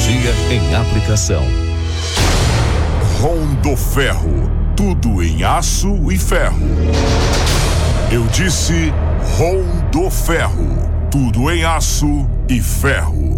Tecnologia em aplicação. Rondoferro, tudo em aço e ferro. Eu disse Rondoferro, tudo em aço e ferro.